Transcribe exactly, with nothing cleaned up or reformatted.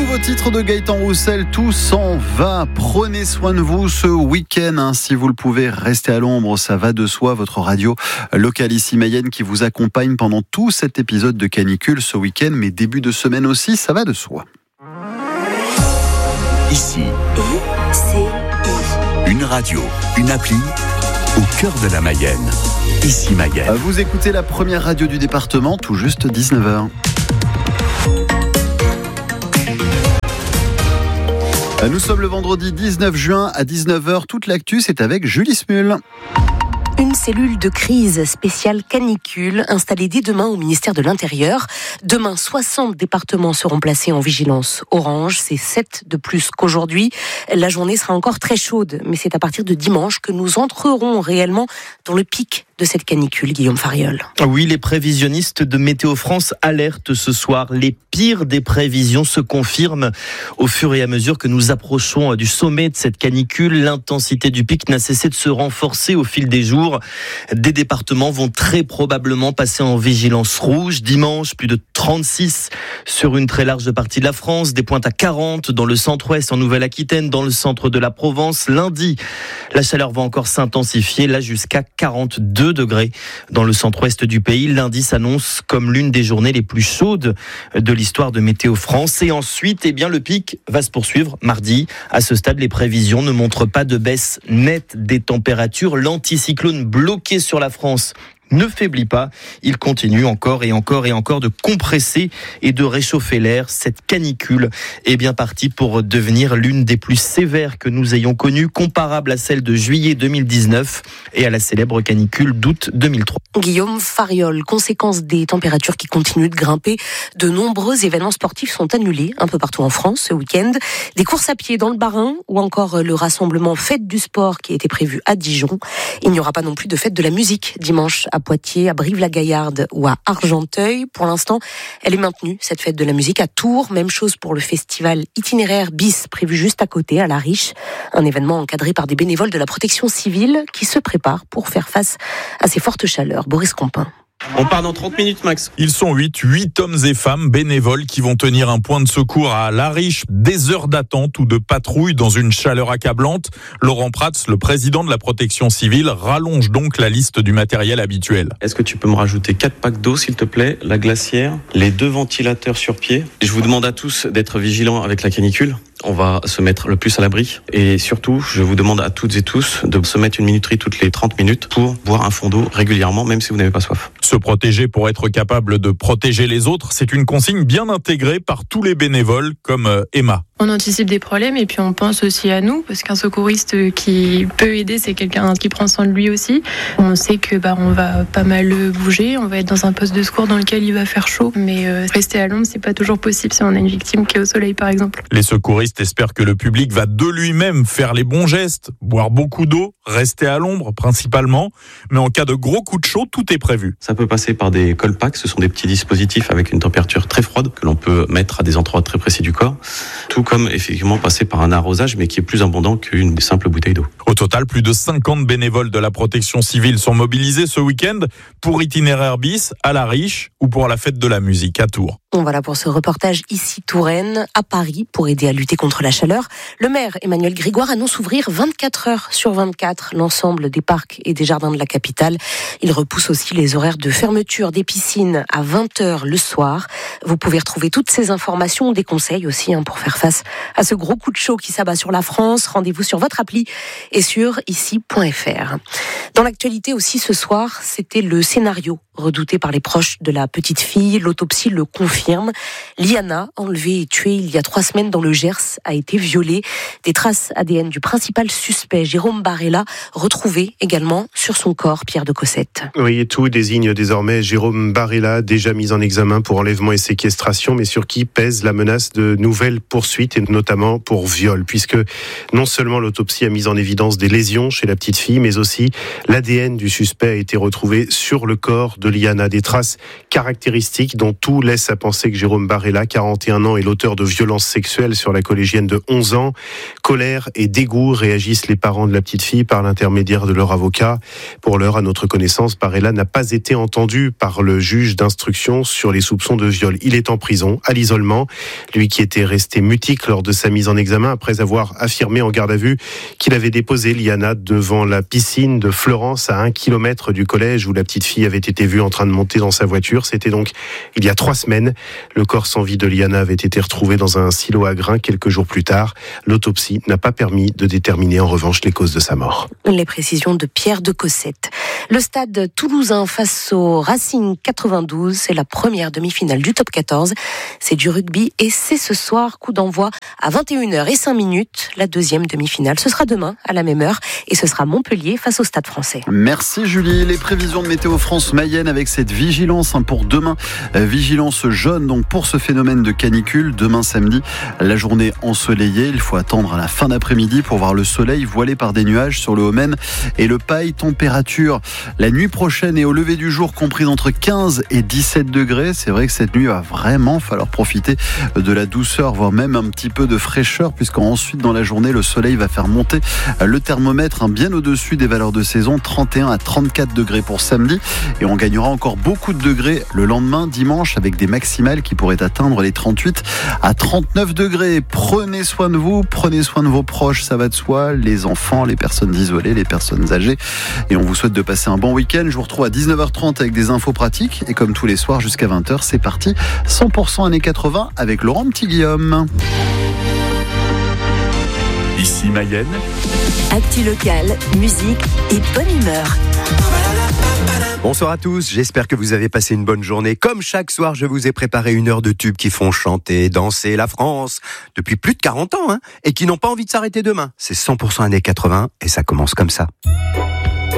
nouveau titre de Gaëtan Roussel, Tout s'en va. Prenez soin de vous ce week-end, hein, si vous le pouvez, restez à l'ombre, ça va de soi. Votre radio locale ici Mayenne qui vous accompagne pendant tout cet épisode de canicule ce week-end, mais début de semaine aussi, ça va de soi. Ici, I C I. Une radio, une appli, au cœur de la Mayenne. Ici Mayenne. Vous écoutez la première radio du département, tout juste dix-neuf heures. Nous sommes le vendredi dix-neuf juin à dix-neuf heures. Toute l'actu, c'est avec Julie Smul. Une cellule de crise spéciale canicule installée dès demain au ministère de l'Intérieur. Demain, soixante départements seront placés en vigilance orange. C'est sept de plus qu'aujourd'hui. La journée sera encore très chaude, mais c'est à partir de dimanche que nous entrerons réellement dans le pic de cette canicule, Guillaume Fariol. Oui, les prévisionnistes de Météo France alertent ce soir. Les pires des prévisions se confirment au fur et à mesure que nous approchons du sommet de cette canicule. L'intensité du pic n'a cessé de se renforcer au fil des jours. Des départements vont très probablement passer en vigilance rouge. Dimanche, plus de trente-six sur une très large partie de la France. Des pointes à quarante dans le centre-ouest, en Nouvelle-Aquitaine, dans le centre de la Provence. Lundi, la chaleur va encore s'intensifier, là jusqu'à quarante-deux degrés dans le centre-ouest du pays. Lundi s'annonce comme l'une des journées les plus chaudes de l'histoire de Météo France. Et ensuite, eh bien, le pic va se poursuivre mardi. À ce stade, les prévisions ne montrent pas de baisse nette des températures. L'anticyclone bloqué sur la France ne faiblit pas, il continue encore et encore et encore de compresser et de réchauffer l'air. Cette canicule est bien partie pour devenir l'une des plus sévères que nous ayons connues, comparable à celle de juillet deux mille dix-neuf et à la célèbre canicule d'août deux mille trois. Guillaume Fariol, conséquence des températures qui continuent de grimper, de nombreux événements sportifs sont annulés un peu partout en France ce week-end. Des courses à pied dans le Bas-Rhin ou encore le rassemblement Fête du Sport qui était prévu à Dijon. Il n'y aura pas non plus de fête de la musique dimanche à Poitiers, à Brive-la-Gaillarde ou à Argenteuil. Pour l'instant, elle est maintenue, cette fête de la musique, à Tours. Même chose pour le festival itinéraire bis, prévu juste à côté, à La Riche. Un événement encadré par des bénévoles de la protection civile qui se préparent pour faire face à ces fortes chaleurs. Boris Compin. On part dans trente minutes max. Ils sont huit, huit hommes et femmes bénévoles qui vont tenir un point de secours à La Riche. Des heures d'attente ou de patrouille dans une chaleur accablante. Laurent Prats, le président de la protection civile, rallonge donc la liste du matériel habituel. Est-ce que tu peux me rajouter quatre packs d'eau s'il te plaît, la glacière, les deux ventilateurs sur pied. Je vous demande à tous d'être vigilants avec la canicule. On va se mettre le plus à l'abri et surtout, je vous demande à toutes et tous de se mettre une minuterie toutes les trente minutes pour boire un fond d'eau régulièrement, même si vous n'avez pas soif. Se protéger pour être capable de protéger les autres, c'est une consigne bien intégrée par tous les bénévoles comme Emma. On anticipe des problèmes et puis on pense aussi à nous parce qu'un secouriste qui peut aider, c'est quelqu'un qui prend soin de lui aussi. On sait que bah on va pas mal bouger, on va être dans un poste de secours dans lequel il va faire chaud, mais euh, rester à l'ombre c'est pas toujours possible si on a une victime qui est au soleil par exemple. Les secouristes espèrent que le public va de lui-même faire les bons gestes, boire beaucoup d'eau, rester à l'ombre principalement, mais en cas de gros coup de chaud, tout est prévu. Ça peut passer par des colpacks, ce sont des petits dispositifs avec une température très froide que l'on peut mettre à des endroits très précis du corps, tout comme effectivement passer par un arrosage mais qui est plus abondant qu'une simple bouteille d'eau. Au total, plus de cinquante bénévoles de la protection civile sont mobilisés ce week-end pour itinéraire bis à La Riche ou pour la fête de la musique à Tours. Voilà pour ce reportage ici Touraine, à Paris, pour aider à lutter contre la chaleur. Le maire Emmanuel Grégoire annonce ouvrir vingt-quatre heures sur vingt-quatre l'ensemble des parcs et des jardins de la capitale. Il repousse aussi les horaires de fermeture des piscines à vingt heures le soir. Vous pouvez retrouver toutes ces informations, des conseils aussi hein, pour faire face à ce gros coup de chaud qui s'abat sur la France. Rendez-vous sur votre appli et sur ici point f r. Dans l'actualité aussi ce soir, c'était le scénario redouté par les proches de la petite fille. L'autopsie le confirme. Liana, enlevée et tuée il y a trois semaines dans le Gers, a été violée. Des traces A D N du principal suspect, Jérôme Barella, retrouvées également sur son corps, Pierre de Cossette. Oui, et tout désigne désormais Jérôme Barella, déjà mis en examen pour enlèvement et séquestration, mais sur qui pèse la menace de nouvelles poursuites, et notamment pour viol, puisque non seulement l'autopsie a mis en évidence des lésions chez la petite fille, mais aussi l'A D N du suspect a été retrouvé sur le corps de de Liana. Des traces caractéristiques dont tout laisse à penser que Jérôme Barella, quarante et un ans, est l'auteur de violences sexuelles sur la collégienne de onze ans. Colère et dégoût réagissent les parents de la petite fille par l'intermédiaire de leur avocat. Pour l'heure, à notre connaissance, Barella n'a pas été entendu par le juge d'instruction sur les soupçons de viol. Il est en prison, à l'isolement. Lui qui était resté mutique lors de sa mise en examen après avoir affirmé en garde à vue qu'il avait déposé Liana devant la piscine de Florence à un kilomètre du collège où la petite fille avait été vue en train de monter dans sa voiture. C'était donc il y a trois semaines. Le corps sans vie de Liana avait été retrouvé dans un silo à grains quelques jours plus tard. L'autopsie n'a pas permis de déterminer en revanche les causes de sa mort. Les précisions de Pierre de Cossette. Le stade toulousain face au Racing quatre-vingt-douze, c'est la première demi-finale du top quatorze. C'est du rugby et c'est ce soir, coup d'envoi à vingt et une heures cinq. La deuxième demi-finale, ce sera demain à la même heure et ce sera Montpellier face au Stade Français. Merci Julie. Les prévisions de Météo France Mayenne avec cette vigilance pour demain. Vigilance jaune donc pour ce phénomène de canicule. Demain samedi, la journée ensoleillée. Il faut attendre à la fin d'après-midi pour voir le soleil voilé par des nuages sur le Haut-Maine et le Paille. Température la nuit prochaine et au lever du jour comprise entre quinze et dix-sept degrés. C'est vrai que cette nuit va vraiment falloir profiter de la douceur, voire même un petit peu de fraîcheur, puisqu'ensuite dans la journée, le soleil va faire monter le thermomètre bien au-dessus des valeurs de saison, trente et un à trente-quatre degrés pour samedi. Et on gagnera encore beaucoup de degrés le lendemain, dimanche, avec des maximales qui pourraient atteindre les trente-huit à trente-neuf degrés. Prenez soin de vous, prenez soin de vos proches, ça va de soi, les enfants, les personnes isolées, les personnes âgées. Et on vous souhaite de passer un bon week-end. Je vous retrouve à dix-neuf heures trente avec des infos pratiques. Et comme tous les soirs jusqu'à vingt heures, c'est parti. cent pour cent années quatre-vingts avec Laurent Petit-Guillaume. Ici Mayenne. Actu locale, musique et bonne humeur. Bonsoir à tous, j'espère que vous avez passé une bonne journée. Comme chaque soir, je vous ai préparé une heure de tubes qui font chanter, danser la France depuis plus de quarante ans, hein, et qui n'ont pas envie de s'arrêter demain. C'est cent pour cent années quatre-vingts et ça commence comme ça.